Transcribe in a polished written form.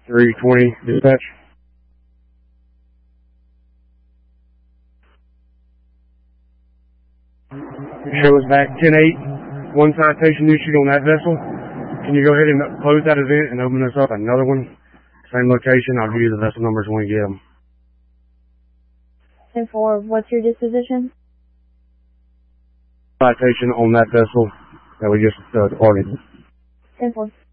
320 dispatch. Show us back 10-8. One citation issued on that vessel. Can you go ahead and close that event and open us up another one? Same location. I'll give you the vessel numbers when we get them. 10-4, what's your disposition? Citation on that vessel that we just departed. 10-4.